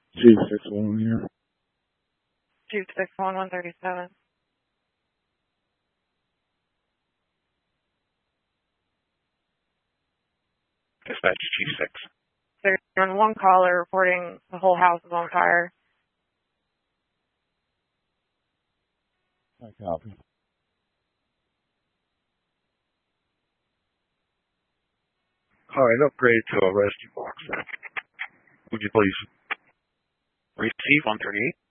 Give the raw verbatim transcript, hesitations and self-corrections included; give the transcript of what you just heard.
G six one here. G six one one thirty-seven. Dispatch G six. There's on one caller reporting the whole house is on fire. I copy. All right, upgrade to a rescue box. Would you please receive one thirty-eight?